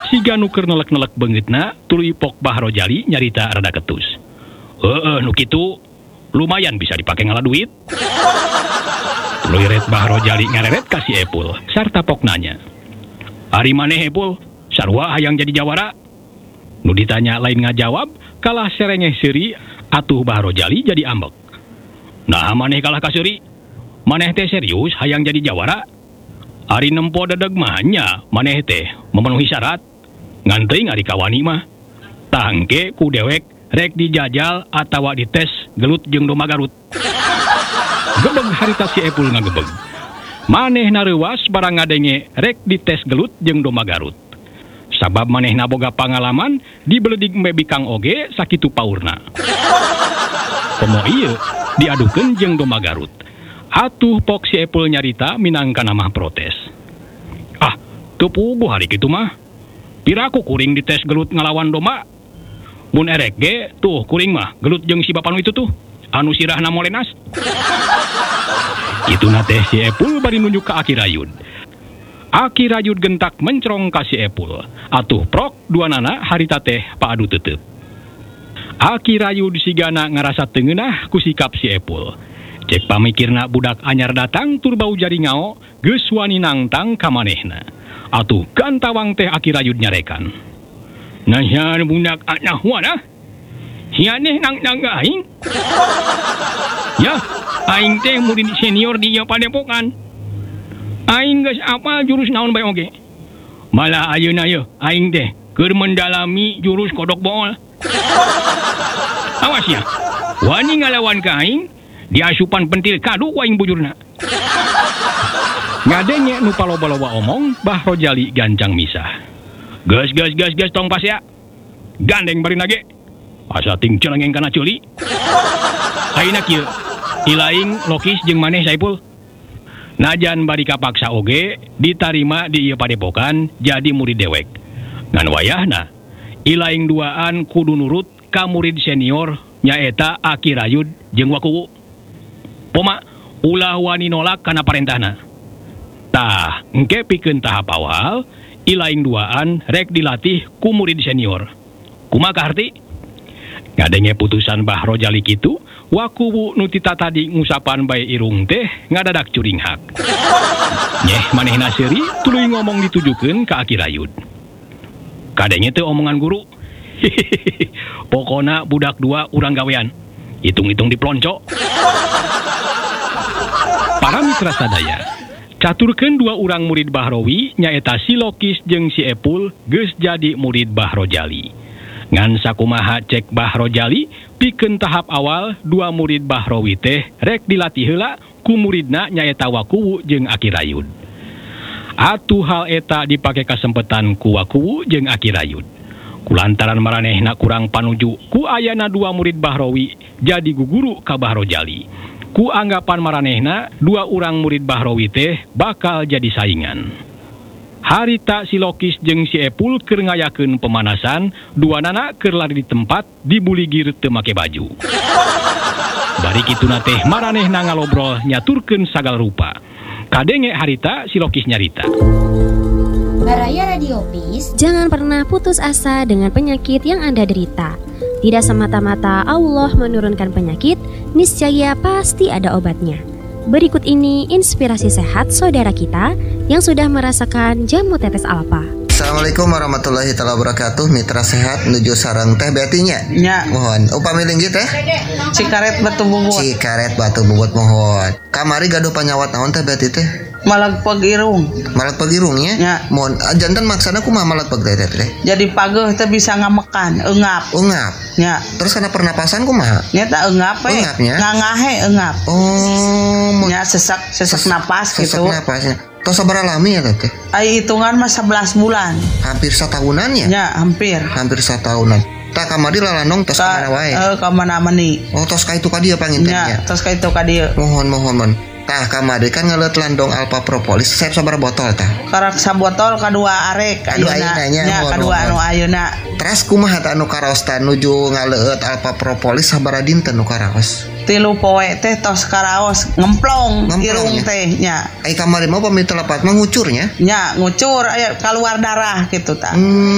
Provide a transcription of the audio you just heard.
Siga nuker nelek-nelek beungitna tuluy pok Bahro Jali nyarita rada ketus. Nu kitu lumayan bisa dipake ngala duit. Tuluy ret Bahro Jali ngareret ka si Epul sarta pok nanya. Ari maneh Epul, sarua hayang jadi jawara? Nu ditanya lain ngajawab, kalah serengeh seuri atuh Bahro Jali jadi ambek. Nah maneh kalah ka seuri? Maneh teh serius hayang jadi jawara? Ari nempo dedeg mahnya maneh teh memenuhi syarat. Ngantri ari kawani mah. Tangke ku dewek rek dijajal atawa dites gelut jeung domba Garut. Gebeg harita si Epul ngagebeg. Maneh nareuwas barang ngadenge rek dites gelut jeung domba Garut. Sabab maneh naboga pangalaman dibeledig embe bikang oge sakitu paurna. Komo ieu diadukeun jeung domba Garut. Atuh pok si Epul nyarita minangkana mah protes. Ah, teu puguh hari kitu mah. Piraku kuring dites gelut ngalawan domba. Mun erek ge tuh kuring mah gelut jeung si bapanu itu tuh anu sirahna molenas. Ituna teh si Epul bari nunjuk ka Aki Rayud. Aki Rayud gentak mencrong ka si Epul. Atuh prok duanana harita teh paadu teuteub. Aki Rayud sigana ngarasa teu ngeunah ku sikap si Epul. Cek pamikirna budak anyar datang tur bau jari ngao geus wani nangtang ka manehna. Atuh gantawang teh Aki Rayud nyarekan. Nahyan budak anak wana? Hianeh nang aing? Ya, aing teh murid senior di ieu padepokan. Aing geus apal jurus naon bae oge. Malah ayeuna yeuh aing teh keur mendalami jurus kodok bool. Awas ya, wani ngalawan ka aing, diasupan pentil kadu ku aing bujurna. Ngadenge nu paloba-loba omong, Bahro Jali gancang misah. Gas tong pas ya. Gandeng bari nage. Asa ting celengeng kana ceuli. Ayeuna kieu, ilaing Lokis jeung maneh Saipul. Najan bari kapaksa oge ditarima di ieu padepokan jadi murid dewek. Ngan wayahna, ilaing duaan kudu nurut ka murid senior nyaeta Aki Rayud jeung Wakuwu. Poma ulah wani nolak kana parentahna. Tah, engke pikeun tahap awal, ilaing duaan rek dilatih ku murid senior. Kumaha kaharti? Ngadenge putusan Bahro Jali kitu, Wakuwu nu tita tadi ngusapan bae irung teh ngadadak curing hak. Nyeh manehna seuri tuluy ngomong ditujukeun ka Aki Rayud. Kadenge teu omongan guru. Pokona budak dua urang gawean. Hitung-hitung diplonco. Para mitra sadaya, caturkeun dua urang murid Bahrowi nyaeta si Lokis jeung si Epul geus jadi murid Bahro Jali. Ngan sakumaha cek Bahro Jali pikeun tahap awal dua murid Bahrowi teh rek dilatih heula ku muridna nyaeta Wakuwu jeung Aki Rayud. Atuh hal eta dipake kasempetan ku Wakuwu jeung Aki Rayud. Kulantaran maranehna kurang panuju ku ayana dua murid Bahrowi jadi guguru ka Bahro Jali. Ku anggapan maranehna dua urang murid Bahrowi teh bakal jadi saingan. Harita si Lokis jeung si Epul keur ngayakeun pemanasan, duanana keur lari di tempat dibuligir teu make baju. Bari kituna teh maranehna ngalobrol nyaturkeun sagal rupa. Kadenge harita si Lokis nyarita. Baraya Radio Peace. Jangan pernah putus asa dengan penyakit yang Anda derita. Tidak semata-mata Allah menurunkan penyakit, niscaya pasti ada obatnya. Berikut ini inspirasi sehat saudara kita yang sudah merasakan jamu tetes alfa. Assalamualaikum warahmatullahi wabarakatuh. Mitra sehat nuju sareng teh betinya. Nya. Mohon upami linggih teh. Cikaret batu bubut. Cikaret batu bubut mohon. Kamari gaduh panyawat naon teh beti teh? Malagpeg irung. Malagpeg irung nya? Nya. Mohon janten maksana kumaha malagpeg teh? Jadi pageuh teh bisa ngamekan, eungap. Eungap. Nya. Terus kana pernapasan kumaha? Nya teh eungap we. Eungapnya? Ngangahe eungap. Oh. Nya sesak napas gitu. Sesak napasnya. Tos sabaraha lami ya teh? Ai hitungan mah 11 bulan. Hampir satahunan ya? Nya, hampir. Hampir satahunan. Tak kamari lalanong tos ka mana wae? Ka mana-mani. Oh, tos ka itu ka dieu pangintennya. Nya, tos ka itu ka dieu. Mohon. Tah kamari kan ngeleut landong alpa propolis. Saya sabaraha botol tah? Karak sabotol kadua arek ayeuna. Nya, kadua anu ayeuna. Teras kumaha tah anu karaos tah nuju ngaleut alpa propolis sabaraha dinten nu karaos? 3 poe teh tos karaos ngemplong irung teh nya. Ai kamari mah pami telepat mah ngucurnya? Nya, ngucur aya keluar darah gitu tah.